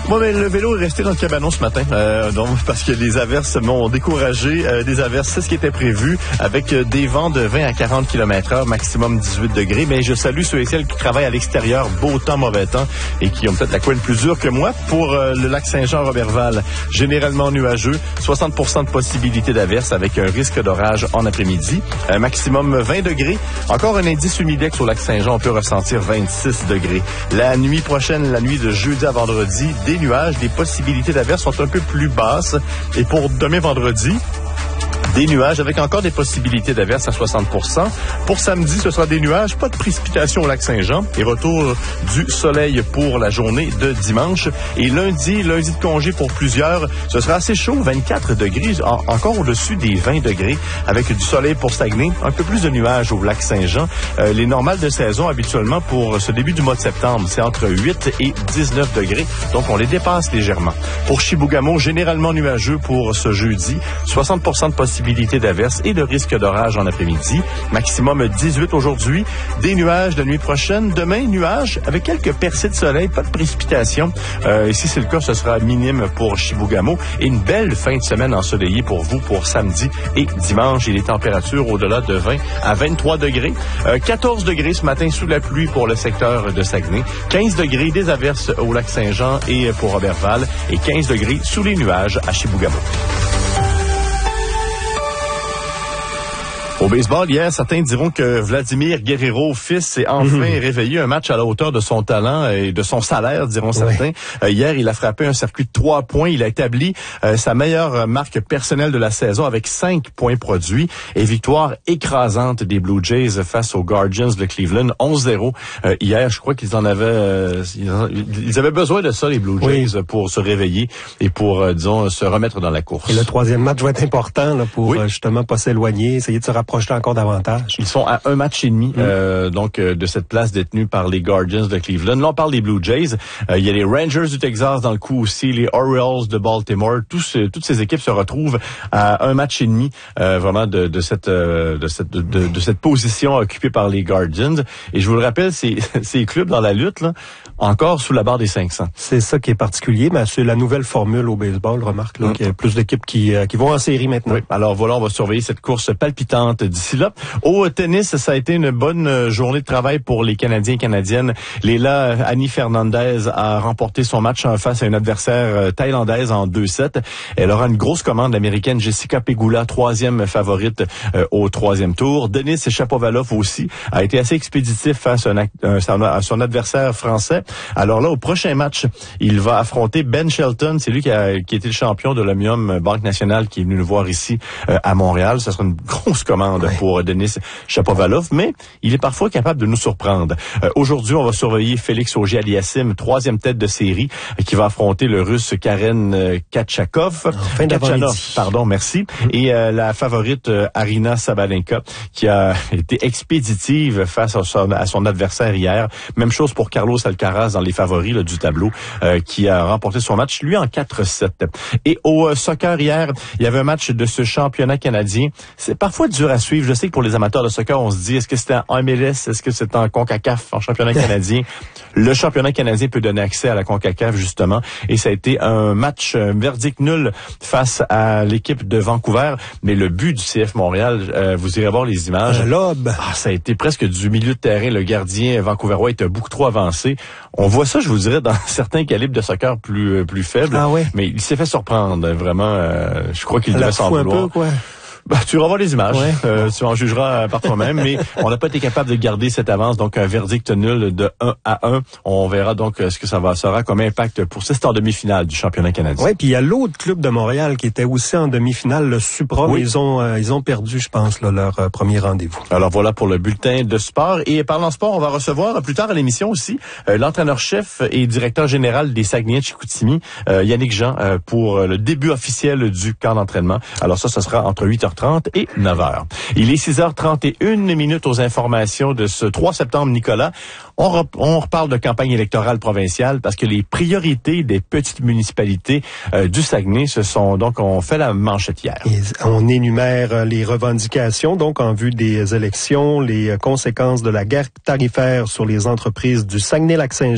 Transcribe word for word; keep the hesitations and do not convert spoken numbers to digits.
Moi, mais le vélo est resté dans le cabanon ce matin, euh, donc parce que les averses m'ont découragé. Euh, des averses, c'est ce qui était prévu, avec euh, des vents de vingt à quarante kilomètres heure, maximum dix-huit degrés. Mais je salue ceux et celles qui travaillent à l'extérieur, beau temps, mauvais temps, et qui ont peut-être la couenne plus dure que moi. Pour euh, le lac Saint-Jean-Roberval, généralement nuageux, soixante pour cent de possibilité d'averses avec un risque d'orage en après-midi. Euh, maximum vingt degrés. Encore un indice humidex au lac Saint-Jean, on peut ressentir vingt-six degrés. La nuit prochaine, la nuit de jeudi à vendredi, des nuages, les possibilités d'averses sont un peu plus basses. Et pour demain vendredi, des nuages avec encore des possibilités d'averses à soixante pour cent. Pour samedi, ce sera des nuages, pas de précipitations au lac Saint-Jean et retour du soleil pour la journée de dimanche. Et lundi, lundi de congé pour plusieurs, ce sera assez chaud, vingt-quatre degrés, en, encore au-dessus des vingt degrés, avec du soleil pour Saguenay, un peu plus de nuages au lac Saint-Jean. Euh, les normales de saison, habituellement, pour ce début du mois de septembre, c'est entre huit et dix-neuf degrés, donc on les dépasse légèrement. Pour Chibougamau, généralement nuageux pour ce jeudi, soixante pour cent de possibilités d'averses et de risque d'orage en après-midi. Maximum dix-huit aujourd'hui. Des nuages la nuit prochaine. Demain, nuages avec quelques percées de soleil, pas de précipitations. Euh, et si c'est le cas, ce sera minime pour Chibougamau. Et une belle fin de semaine ensoleillée pour vous pour samedi et dimanche. Et les températures au-delà de vingt à vingt-trois degrés. Euh, quatorze degrés ce matin sous la pluie pour le secteur de Saguenay. quinze degrés des averses au lac Saint-Jean et pour Roberval. Et quinze degrés sous les nuages à Chibougamau. Au baseball, hier, certains diront que Vladimir Guerrero, fils, s'est enfin mmh. réveillé un match à la hauteur de son talent et de son salaire, diront certains. Oui. Euh, hier, il a frappé un circuit de trois points. Il a établi euh, sa meilleure marque personnelle de la saison avec cinq points produits et victoire écrasante des Blue Jays face aux Guardians de Cleveland, onze zéro. Euh, hier, je crois qu'ils en avaient... Euh, ils avaient besoin de ça, les Blue Jays, oui. pour se réveiller et pour, euh, disons, se remettre dans la course. Et le troisième match va être important là, pour oui. euh, justement pas s'éloigner, essayer de se rapprocher encore davantage. Ils sont à un match et demi mmh. euh, donc euh, de cette place détenue par les Guardians de Cleveland. Là, on parle des Blue Jays. Euh, il y a les Rangers du Texas dans le coup aussi, les Orioles de Baltimore. Tous, euh, toutes ces équipes se retrouvent à un match et demi euh, vraiment de, de cette euh, de cette de, de, de cette position occupée par les Guardians. Et je vous le rappelle, ces, ces clubs dans la lutte là, encore sous la barre des cinq cents. C'est ça qui est particulier, mais c'est la nouvelle formule au baseball, remarque là, mmh. qu'il y a plus d'équipes qui euh, qui vont en série maintenant. Oui. Alors voilà, on va surveiller cette course palpitante d'ici là. Au tennis, ça a été une bonne journée de travail pour les Canadiens et Canadiennes. Léla Annie Fernandez a remporté son match face à une adversaire thaïlandaise en deux sept. Elle aura une grosse commande américaine, Jessica Pegula, troisième favorite euh, au troisième tour. Denis Shapovalov aussi a été assez expéditif face à, un, euh, à son adversaire français. Alors là, au prochain match, il va affronter Ben Shelton. C'est lui qui a qui était le champion de l'Omnium Banque Nationale qui est venu le voir ici euh, à Montréal. Ça sera une grosse commande ouais. pour Denis Shapovalov, mais il est parfois capable de nous surprendre. Euh, aujourd'hui, on va surveiller Félix Auger-Aliassime, troisième tête de série, euh, qui va affronter le Russe Karen euh, Kachakov. Fin Kachanov, pardon, merci. Mmh. Et euh, la favorite euh, Arina Sabalenka, qui a été expéditive face à son, à son adversaire hier. Même chose pour Carlos Alcaraz dans les favoris là, du tableau, euh, qui a remporté son match, lui, en quatre sept. Et au euh, soccer hier, il y avait un match de ce championnat canadien. C'est parfois dur à suivre. Je sais que pour les amateurs de soccer, on se dit, est-ce que c'était en M L S, est-ce que c'est en CONCACAF, en championnat canadien? Le championnat canadien peut donner accès à la CONCACAF, justement, et ça a été un match, un verdict nul face à l'équipe de Vancouver, mais le but du C F Montréal, euh, vous irez voir les images. Un lob. Ah, ça a été presque du milieu de terrain, le gardien vancouverois était beaucoup trop avancé. On voit ça, je vous dirais, dans certains calibres de soccer plus plus faibles, ah ouais. mais il s'est fait surprendre, vraiment, euh, je crois qu'il devait s'en vouloir. Un peu, quoi. Bah, tu vas voir les images, ouais. euh, tu en jugeras par toi-même, mais on n'a pas été capable de garder cette avance, donc un verdict nul de un à un. On verra donc ce que ça va sera comme impact pour c'est en demi-finale du championnat canadien. Oui, puis il y a l'autre club de Montréal qui était aussi en demi-finale, le Supra, oui. mais ils ont euh, ils ont perdu, je pense, là, leur euh, premier rendez-vous. Alors voilà pour le bulletin de sport. Et parlant sport, on va recevoir plus tard à l'émission aussi euh, l'entraîneur-chef et directeur général des Saguenayens de Chicoutimi, euh, Yannick Jean, euh, pour le début officiel du camp d'entraînement. Alors ça, ce sera entre huit heures trente et neuf heures. Il est six heures trente et une minutes aux informations de ce trois septembre, Nicolas. On, rep- on reparle de campagne électorale provinciale parce que les priorités des petites municipalités euh, du Saguenay, ce sont donc, on fait la manchette hier. Et on énumère les revendications, donc en vue des élections, les conséquences de la guerre tarifaire sur les entreprises du Saguenay-Lac-Saint-Jean.